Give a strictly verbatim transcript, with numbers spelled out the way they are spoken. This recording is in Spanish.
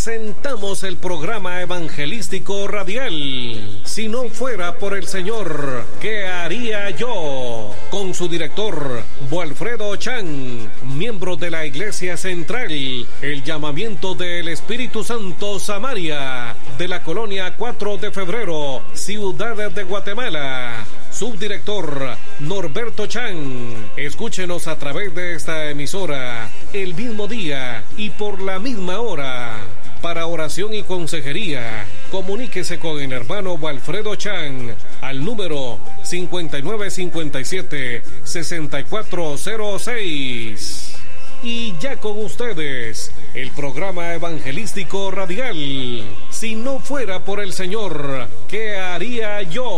presentamos el programa evangelístico radial. Si no fuera por el Señor, ¿qué haría yo? Con su director, Walfredo Chan, miembro de la Iglesia Central, el llamamiento del Espíritu Santo Samaria, de la colonia cuatro de febrero, Ciudad de Guatemala. Subdirector Norberto Chan. Escúchenos a través de esta emisora el mismo día y por la misma hora. Para oración y consejería, comuníquese con el hermano Walfredo Chan al número cincuenta y nueve cincuenta y siete, sesenta y cuatro cero seis. Y ya con ustedes, el programa evangelístico radial. Si no fuera por el Señor, ¿qué haría yo?